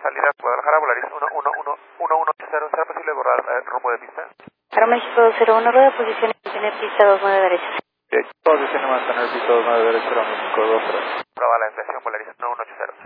salida a Guadalajara, Volaris 1180, ¿será posible borrar el rumbo de pista? Aeroméxico 201, rueda de posición y mantener pista 29 derecha. Posición y mantener pista 29 derecha, Aeroméxico 23. Prueba la impresión, Volaris 1180.